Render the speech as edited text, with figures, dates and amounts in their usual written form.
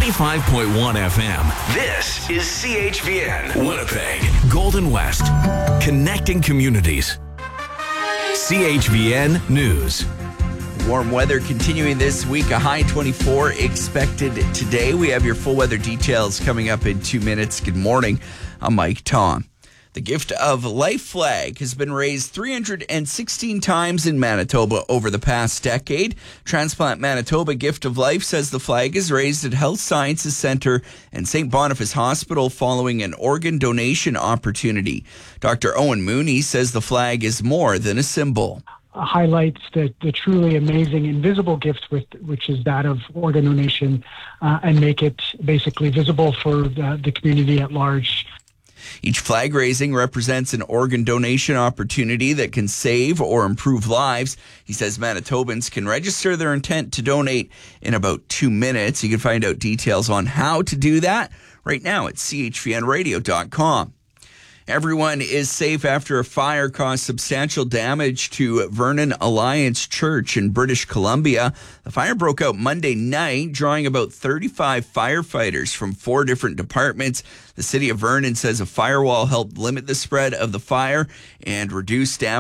95.1 FM. This is CHVN, Winnipeg, Golden West, connecting communities. CHVN News. Warm weather continuing this week, a high 24 expected today. We have your full weather details coming up in 2 minutes. Good morning. I'm Mike Tom. The Gift of Life flag has been raised 316 times in Manitoba over the past decade. Transplant Manitoba Gift of Life says the flag is raised at Health Sciences Centre and St. Boniface Hospital following an organ donation opportunity. Dr. Owen Mooney says the flag is more than a symbol. Highlights the truly amazing invisible gift, which is that of organ donation, and make it basically visible for the community at large. Each flag raising represents an organ donation opportunity that can save or improve lives. He says Manitobans can register their intent to donate in about 2 minutes. You can find out details on how to do that right now at chvnradio.com. Everyone is safe after a fire caused substantial damage to Vernon Alliance Church in British Columbia. The fire broke out Monday night, drawing about 35 firefighters from 4 different departments. The city of Vernon says a firewall helped limit the spread of the fire and reduce damage.